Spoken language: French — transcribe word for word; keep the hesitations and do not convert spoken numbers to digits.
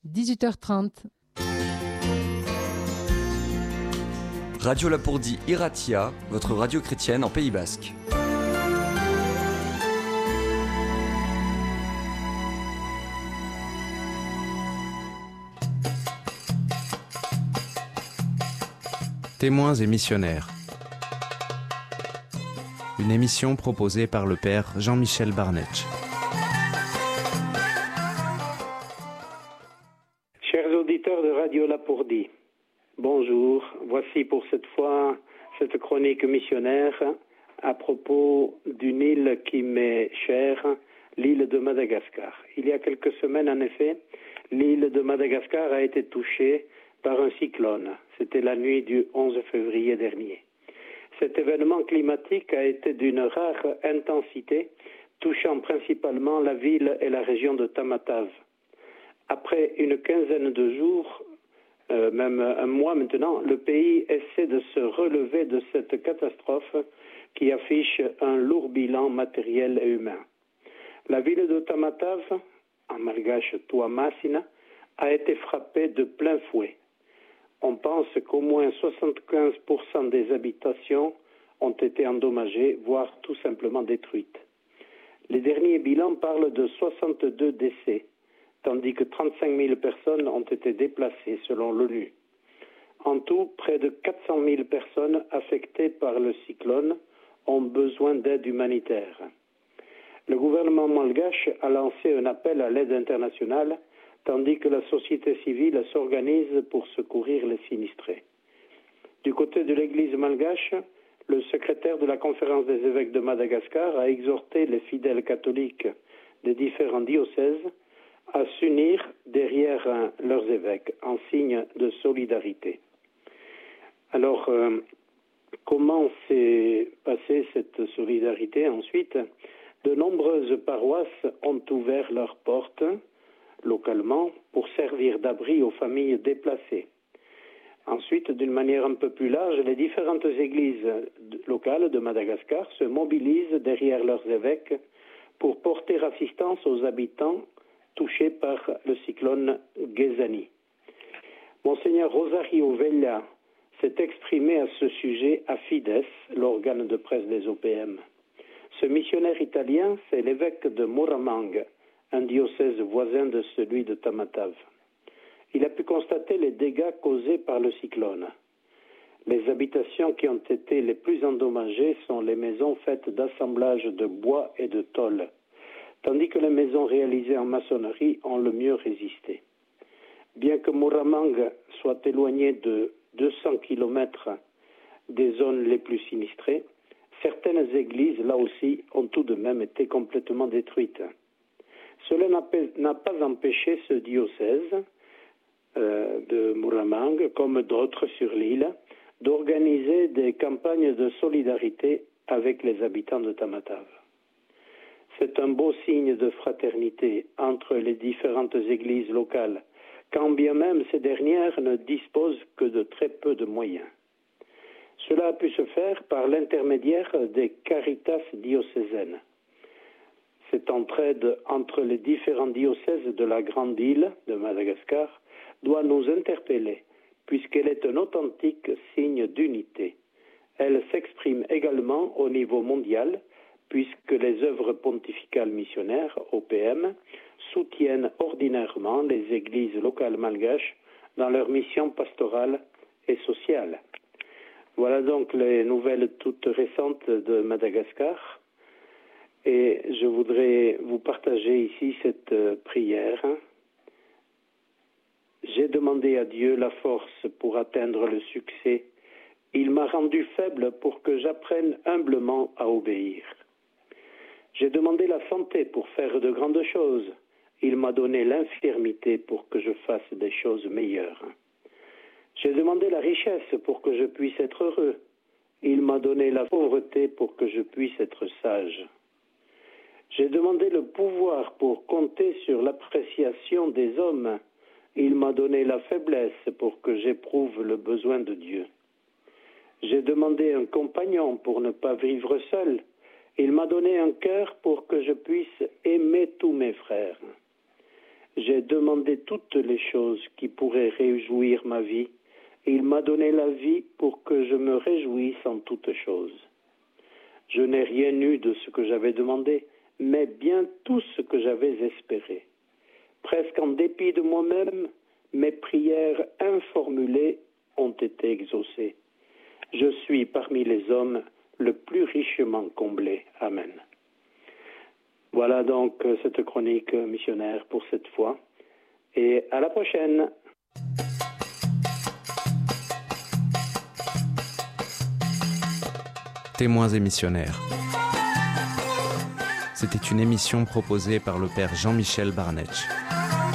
dix-huit heures trente. Radio Lapourdie Iratia, votre radio chrétienne en Pays Basque. Témoins et missionnaires. Une émission proposée par le père Jean-Michel Barnetch. Chers auditeurs de Radio Lapourdie, bonjour. Voici pour cette fois cette chronique missionnaire à propos d'une île qui m'est chère, l'île de Madagascar. Il y a quelques semaines, en effet, l'île de Madagascar a été touchée par un cyclone. C'était la nuit du onze février dernier. Cet événement climatique a été d'une rare intensité, touchant principalement la ville et la région de Tamatave. Après une quinzaine de jours, euh, même un mois maintenant, le pays essaie de se relever de cette catastrophe qui affiche un lourd bilan matériel et humain. La ville de Tamatave, en malgache Tuamasina, a été frappée de plein fouet. On pense qu'au moins soixante-quinze pour cent des habitations ont été endommagées, voire tout simplement détruites. Les derniers bilans parlent de soixante-deux décès, tandis que trente-cinq mille personnes ont été déplacées selon l'ONU. En tout, près de quatre cent mille personnes affectées par le cyclone ont besoin d'aide humanitaire. Le gouvernement malgache a lancé un appel à l'aide internationale, tandis que la société civile s'organise pour secourir les sinistrés. Du côté de l'église malgache, le secrétaire de la conférence des évêques de Madagascar a exhorté les fidèles catholiques des différents diocèses à s'unir derrière euh, leurs évêques en signe de solidarité. Alors, euh, comment s'est passée cette solidarité ensuite? De nombreuses paroisses ont ouvert leurs portes localement pour servir d'abri aux familles déplacées. Ensuite, d'une manière un peu plus large, les différentes églises locales de Madagascar se mobilisent derrière leurs évêques pour porter assistance aux habitants touchés par le cyclone Gezani. Monseigneur Rosario Vella s'est exprimé à ce sujet à Fides, l'organe de presse des O P M. Ce missionnaire italien, c'est l'évêque de Moramang, un diocèse voisin de celui de Tamatave. Il a pu constater les dégâts causés par le cyclone. Les habitations qui ont été les plus endommagées sont les maisons faites d'assemblage de bois et de tôle, tandis que les maisons réalisées en maçonnerie ont le mieux résisté. Bien que Moramang soit éloigné de deux cents kilomètres des zones les plus sinistrées, certaines églises, là aussi, ont tout de même été complètement détruites. Cela n'a pas empêché ce diocèse euh, de Moramang, comme d'autres sur l'île, d'organiser des campagnes de solidarité avec les habitants de Tamatave. C'est un beau signe de fraternité entre les différentes églises locales, quand bien même ces dernières ne disposent que de très peu de moyens. Cela a pu se faire par l'intermédiaire des caritas diocésaines. Cette entraide entre les différents diocèses de la grande île de Madagascar doit nous interpeller, puisqu'elle est un authentique signe d'unité. Elle s'exprime également au niveau mondial, puisque les œuvres pontificales missionnaires, O P M, soutiennent ordinairement les églises locales malgaches dans leur mission pastorale et sociale. Voilà donc les nouvelles toutes récentes de Madagascar. Et je voudrais vous partager ici cette prière. J'ai demandé à Dieu la force pour atteindre le succès. Il m'a rendu faible pour que j'apprenne humblement à obéir. J'ai demandé la santé pour faire de grandes choses. Il m'a donné l'infirmité pour que je fasse des choses meilleures. J'ai demandé la richesse pour que je puisse être heureux. Il m'a donné la pauvreté pour que je puisse être sage. J'ai demandé le pouvoir pour compter sur l'appréciation des hommes. Il m'a donné la faiblesse pour que j'éprouve le besoin de Dieu. J'ai demandé un compagnon pour ne pas vivre seul. Il m'a donné un cœur pour que je puisse aimer tous mes frères. J'ai demandé toutes les choses qui pourraient réjouir ma vie, et il m'a donné la vie pour que je me réjouisse en toutes choses. Je n'ai rien eu de ce que j'avais demandé, mais bien tout ce que j'avais espéré. Presque en dépit de moi-même, mes prières informulées ont été exaucées. Je suis parmi les hommes le plus richement comblé. Amen. Voilà donc cette chronique missionnaire pour cette fois. Et à la prochaine. Témoins et missionnaires. C'était une émission proposée par le père Jean-Michel Barnetch.